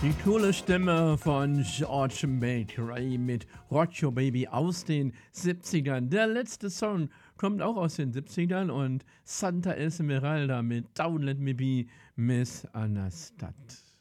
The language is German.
Die coole Stimme von George Bakery mit Rock Your Baby aus den 70ern. Der letzte Song kommt auch aus den 70ern und Santa Esmeralda mit Don't Let Me Be Miss Anastat.